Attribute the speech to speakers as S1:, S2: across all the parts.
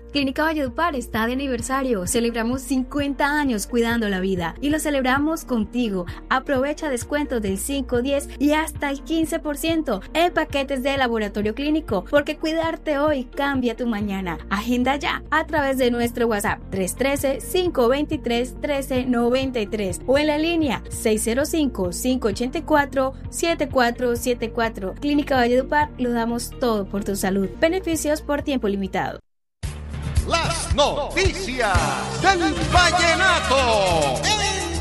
S1: Clínica Valledupar está de aniversario. Celebramos 50 años cuidando la vida y lo celebramos contigo. Aprovecha descuentos del 5, 10 y hasta el 15% en paquetes de laboratorio clínico, porque cuidarte hoy cambia tu mañana. Agenda ya a través de nuestro WhatsApp 313-523-1393 o en la línea 605-584-7474. Clínica Valledupar, lo damos todo por tu salud. Beneficios por tiempo limitado.
S2: Las noticias del vallenato en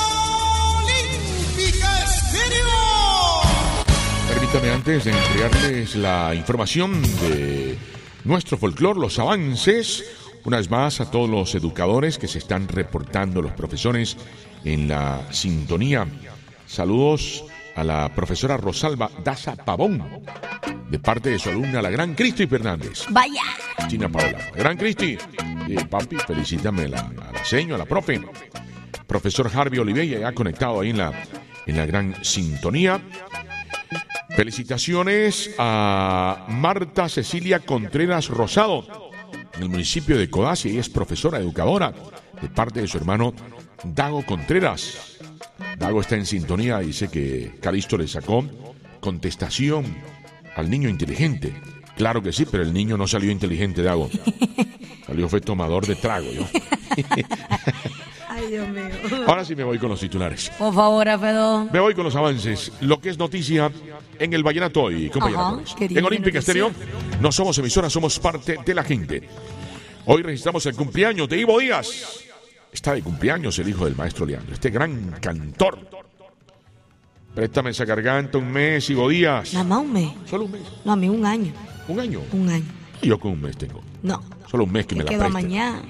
S2: Olímpica Estéreo.
S3: Permítame, antes de entregarles la información de nuestro folclore, los avances, una vez más a todos los educadores que se están reportando, los profesores en la sintonía. Saludos a la profesora Rosalba Daza Pavón, de parte de su alumna, la gran Cristi Fernández.
S4: ¡Vaya!
S3: China Paola. Gran Cristi. Papi, felicítame a la seño, a la profe. Profesor Harvey Oliveira, ya conectado ahí en la gran sintonía. Felicitaciones a Marta Cecilia Contreras Rosado, en el municipio de Codazzi. Ella es profesora educadora, de parte de su hermano Dago Contreras. Dago está en sintonía, dice que Calisto le sacó contestación al niño inteligente. Claro que sí, pero el niño no salió inteligente, Dago. Salió fue tomador de trago, yo.
S4: Ay, Dios mío.
S3: Ahora sí me voy con los titulares.
S4: Por favor, Alfredo.
S3: Me voy con los avances. Lo que es noticia en el Vallenato hoy, compañeros. En Olímpica Estéreo, no somos emisora, somos parte de la gente. Hoy registramos el cumpleaños de Ivo Díaz. Está de cumpleaños el hijo del maestro Leandro, este gran cantor. Préstame esa garganta un mes, Ivo Díaz.
S4: Nada más un mes.
S3: Solo un mes.
S4: No, a mí un año.
S3: ¿Un año?
S4: Un año.
S3: Y yo con un mes tengo.
S4: No.
S3: Solo un mes que me la preste.
S4: mañana.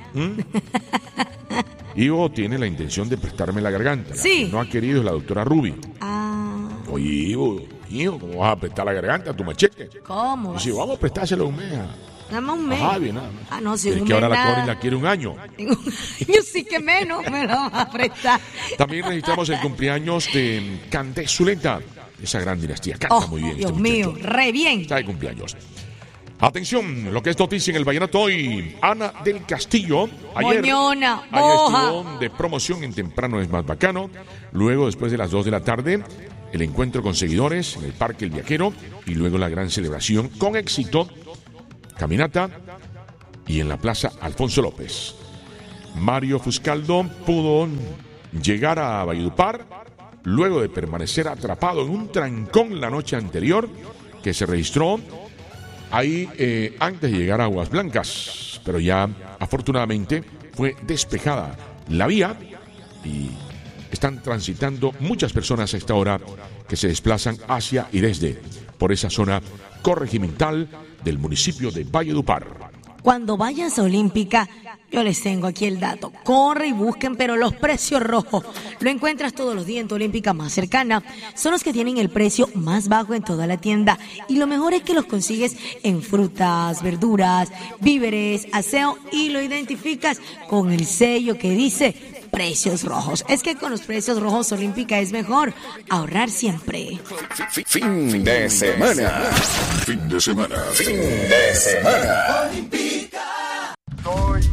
S3: Ivo tiene la intención de prestarme la garganta.
S4: Sí.
S3: La que no ha querido es la doctora Ruby.
S4: Ah.
S3: Oye, Ivo, ¿cómo vas a prestar la garganta a tu machete?
S4: ¿Cómo?
S3: Y si vamos a prestárselo un mes.
S4: Nada más un mes.
S3: Ajá, bien, nada más.
S4: Ah, no, si
S3: es
S4: un
S3: que
S4: mes
S3: ahora
S4: nada.
S3: la Cory la quiere un año.
S4: En un año sí que menos me lo va a prestar.
S3: También registramos el cumpleaños de Candé Zuleta, esa gran dinastía. Canta muy bien.
S4: Dios
S3: este
S4: mío,
S3: muchacho.
S4: re bien.
S3: Está de cumpleaños. Atención, lo que es noticia en el Vallenato hoy. Ana del Castillo.
S4: Moñona,
S3: ayer
S4: boja.
S3: estuvo de promoción en Temprano es Más Bacano. Luego, después de las 2 de la tarde, el encuentro con seguidores en el Parque El Viajero. Y luego la gran celebración con éxito. Caminata. Y en la Plaza Alfonso López. Mario Fuscaldo pudo llegar a Valledupar luego de permanecer atrapado en un trancón la noche anterior que se registró ahí antes de llegar a Aguas Blancas, pero ya afortunadamente fue despejada la vía y están transitando muchas personas a esta hora que se desplazan hacia y desde por esa zona corregimental del municipio de Valledupar.
S4: Cuando vayas a Olímpica, yo les tengo aquí el dato. Corre y busquen, pero los precios rojos. Lo encuentras todos los días en tu Olímpica más cercana. Son los que tienen el precio más bajo en toda la tienda. Y lo mejor es que los consigues en frutas, verduras, víveres, aseo y lo identificas con el sello que dice precios rojos. Es que con los precios rojos Olímpica es mejor ahorrar siempre.
S2: Fin de semana. Fin de semana. Fin de semana. Olímpica. Soy